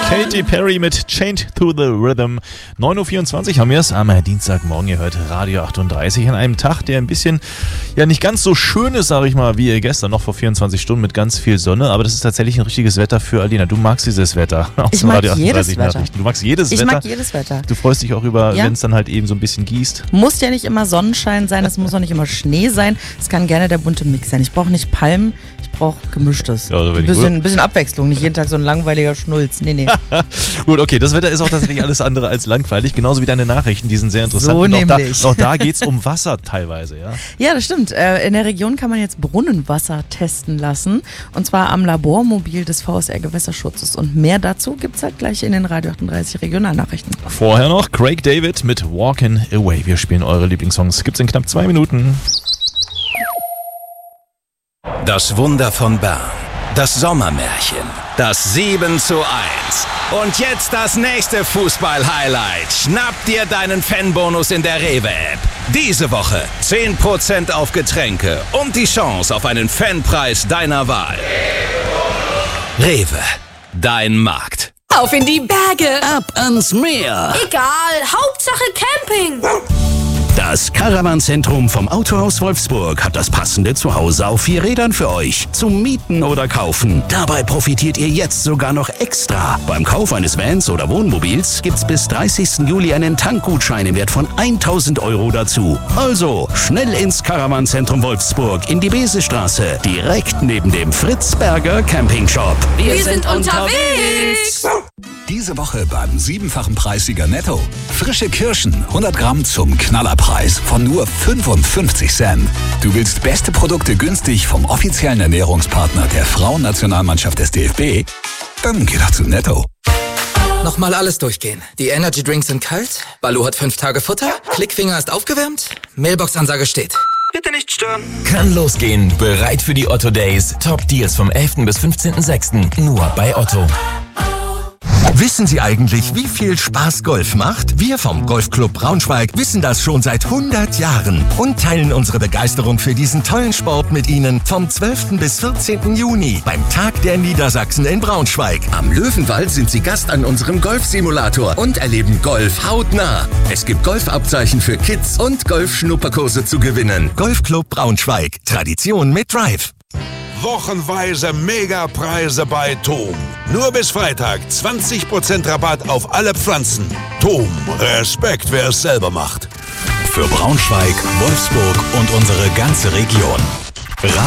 Katy Perry mit Chained to the Rhythm. 9.24 Uhr haben wir es am Dienstagmorgen. Ihr hört Radio 38 an einem Tag, der ein bisschen, ja nicht ganz so schön ist, sage ich mal, wie gestern, noch vor 24 Stunden mit ganz viel Sonne. Aber das ist tatsächlich ein richtiges Wetter für Alina. Du magst dieses Wetter. Ich mag jedes Wetter. Du magst jedes Wetter? Ich mag jedes Wetter. Du freust dich auch über, wenn es dann halt eben so ein bisschen gießt? Muss ja nicht immer Sonnenschein sein, es muss auch nicht immer Schnee sein. Es kann gerne der bunte Mix sein. Ich brauche nicht Palmen, ich brauche Gemischtes. Ja, ein bisschen Abwechslung, nicht jeden Tag so ein langweiliger Schnulz. Nee. Gut, okay, das Wetter ist auch tatsächlich alles andere als langweilig, genauso wie deine Nachrichten, die sind sehr interessant. So nämlich. Auch da geht es um Wasser teilweise, ja? Ja, das stimmt. In der Region kann man jetzt Brunnenwasser testen lassen, und zwar am Labormobil des VSR Gewässerschutzes. Und mehr dazu gibt es halt gleich in den Radio 38 Regionalnachrichten. Vorher noch Craig David mit Walkin' Away. Wir spielen eure Lieblingssongs. Gibt's in knapp 2 Minuten. Das Wunder von Bern. Das Sommermärchen. Das 7:1. Und jetzt das nächste Fußball-Highlight. Schnapp dir deinen Fanbonus in der Rewe-App. Diese Woche 10% auf Getränke und die Chance auf einen Fanpreis deiner Wahl. Rewe. Dein Markt. Auf in die Berge! Ab ans Meer! Egal, Hauptsache Camping! Das Caravan-Zentrum vom Autohaus Wolfsburg hat das passende Zuhause auf 4 Rädern für euch. Zum Mieten oder Kaufen. Dabei profitiert ihr jetzt sogar noch extra. Beim Kauf eines Vans oder Wohnmobils gibt's bis 30. Juli einen Tankgutschein im Wert von 1.000 € dazu. Also, schnell ins Caravan-Zentrum Wolfsburg in die Besestraße. Direkt neben dem Fritz-Berger Campingshop. Wir sind unterwegs! Diese Woche beim 7-fachen Preissieger Netto. Frische Kirschen, 100 Gramm zum Knallerpreis von nur 55 Cent. Du willst beste Produkte günstig vom offiziellen Ernährungspartner der Frauennationalmannschaft des DFB? Dann geh doch zu Netto. Nochmal alles durchgehen. Die Energy Drinks sind kalt, Balu hat 5 Tage Futter, Klickfinger ist aufgewärmt, Mailbox-Ansage steht. Bitte nicht stören. Kann losgehen. Bereit für die Otto Days. Top Deals vom 11. bis 15.06. Nur bei Otto. Wissen Sie eigentlich, wie viel Spaß Golf macht? Wir vom Golfclub Braunschweig wissen das schon seit 100 Jahren und teilen unsere Begeisterung für diesen tollen Sport mit Ihnen vom 12. bis 14. Juni beim Tag der Niedersachsen in Braunschweig. Am Löwenwald sind Sie Gast an unserem Golfsimulator und erleben Golf hautnah. Es gibt Golfabzeichen für Kids und Golfschnupperkurse zu gewinnen. Golfclub Braunschweig. Tradition mit Drive. Wochenweise Megapreise bei TOM. Nur bis Freitag 20% Rabatt auf alle Pflanzen. TOM, Respekt, wer es selber macht. Für Braunschweig, Wolfsburg und unsere ganze Region.